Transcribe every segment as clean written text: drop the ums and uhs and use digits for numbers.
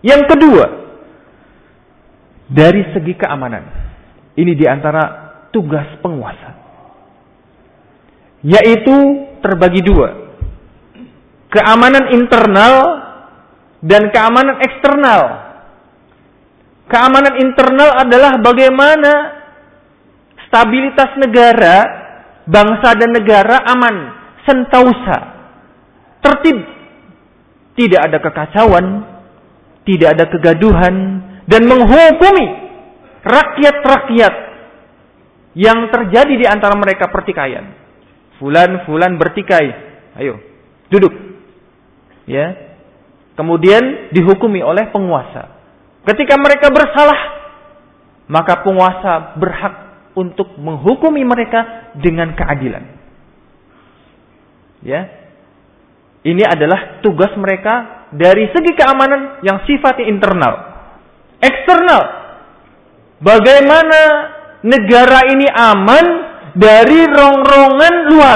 Yang kedua, dari segi keamanan. Ini diantara tugas penguasa. Yaitu terbagi dua. Keamanan internal dan keamanan eksternal. Keamanan internal adalah bagaimana stabilitas negara, bangsa dan negara aman, sentausa, tertib. Tidak ada kekacauan, tidak ada kegaduhan, dan menghukumi rakyat-rakyat yang terjadi di antara mereka pertikaian. Fulan bertikai. Ayo, duduk. Ya. Kemudian dihukumi oleh penguasa. Ketika mereka bersalah, maka penguasa berhak untuk menghukumi mereka dengan keadilan. Ya. Ini adalah tugas mereka dari segi keamanan yang sifatnya internal. Eksternal. Bagaimana negara ini aman dari rongrongan luar.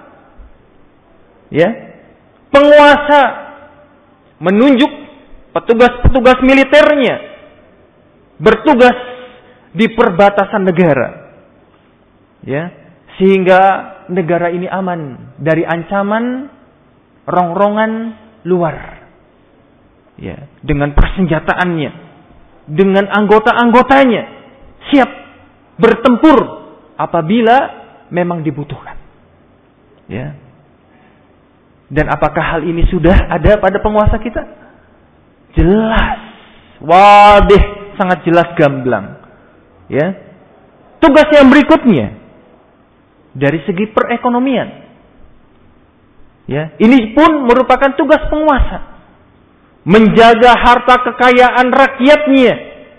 Ya. Penguasa menunjuk petugas-petugas militernya bertugas di perbatasan negara. Ya, sehingga negara ini aman dari ancaman rongrongan luar. Ya, dengan persenjataannya, dengan anggota-anggotanya siap bertempur apabila memang dibutuhkan. Ya. Dan apakah hal ini sudah ada pada penguasa kita? Jelas. Wadih, sangat jelas gamblang. Ya. Tugas yang berikutnya dari segi perekonomian. Ya, ini pun merupakan tugas penguasa. Menjaga harta kekayaan rakyatnya.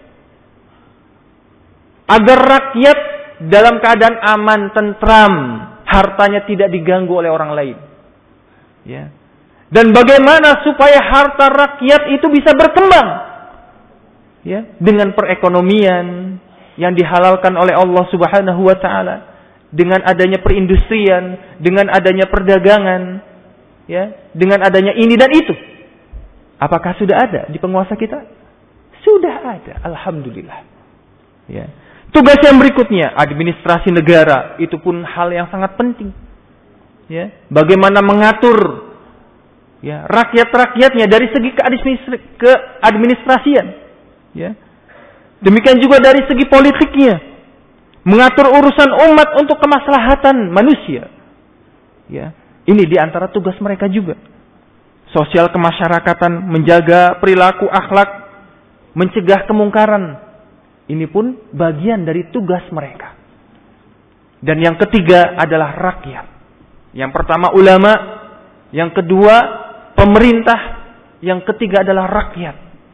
Agar rakyat dalam keadaan aman, tentram, hartanya tidak diganggu oleh orang lain. Ya. Dan bagaimana supaya harta rakyat itu bisa berkembang? Ya, dengan perekonomian yang dihalalkan oleh Allah Subhanahu wa taala, dengan adanya perindustrian, dengan adanya perdagangan, ya, dengan adanya ini dan itu. Apakah sudah ada di penguasa kita? Sudah ada, alhamdulillah. Ya. Tugas yang berikutnya, administrasi negara, itu pun hal yang sangat penting. Ya, bagaimana mengatur ya rakyat-rakyatnya dari segi keadministrasian. Ya. Demikian juga dari segi politiknya, mengatur urusan umat untuk kemaslahatan manusia. Ya. Ini diantara tugas mereka juga. Sosial kemasyarakatan, menjaga perilaku akhlak, mencegah kemungkaran. Ini pun bagian dari tugas mereka. Dan yang ketiga adalah rakyat. Yang pertama ulama, yang kedua pemerintah, yang ketiga adalah rakyat.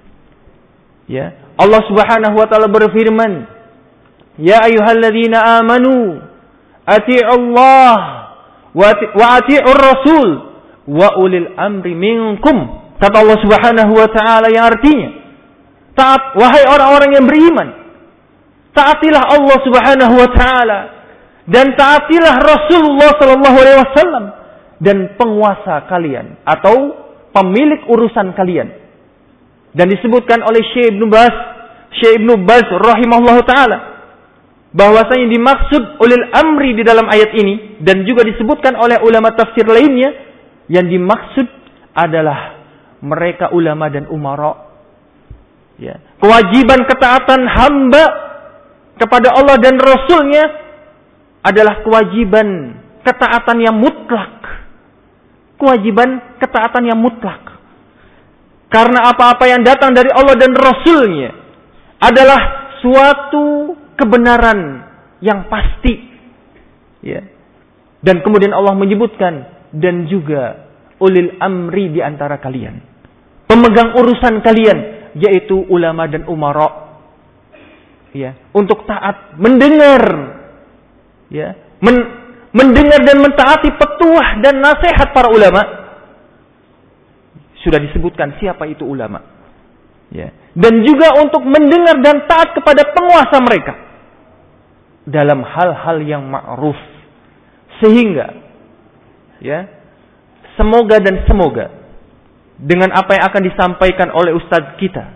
Ya, Allah Subhanahu wa taala berfirman, "Ya ayyuhalladzina amanu, atii'ullah wa atii'ur rasul wa ulil amri minkum." Kata Allah Subhanahu wa taala yang artinya, taat wahai orang-orang yang beriman. Taatilah Allah Subhanahu wa taala dan taatilah Rasulullah sallallahu alaihi wasallam dan penguasa kalian atau pemilik urusan kalian. Dan disebutkan oleh Syekh Ibnu Baz rahimahullahu taala bahwasanya dimaksud ulil amri di dalam ayat ini dan juga disebutkan oleh ulama tafsir lainnya, yang dimaksud adalah mereka ulama dan umara. Ya, kewajiban ketaatan hamba kepada Allah dan Rasulnya adalah kewajiban ketaatan yang mutlak. Kewajiban ketaatan yang mutlak. Karena apa-apa yang datang dari Allah dan Rasulnya adalah suatu kebenaran yang pasti. Ya. Dan kemudian Allah menyebutkan, dan juga ulil amri di antara kalian. Pemegang urusan kalian, yaitu ulama dan umara. Ya, untuk taat, mendengar, ya, mendengar dan mentaati petuah dan nasihat para ulama. Sudah disebutkan siapa itu ulama. Ya, dan juga untuk mendengar dan taat kepada penguasa mereka dalam hal-hal yang ma'ruf. Sehingga, ya, semoga dengan apa yang akan disampaikan oleh ustadz kita